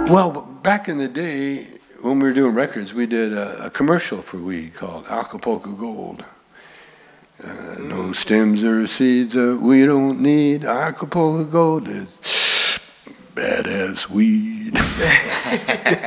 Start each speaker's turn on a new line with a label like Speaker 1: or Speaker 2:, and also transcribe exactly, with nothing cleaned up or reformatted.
Speaker 1: Well, back in the day, when we were doing records, we did a, a commercial for weed called Acapulco Gold. Uh, no stems or seeds, uh, we don't need Acapulco Gold. It's badass weed.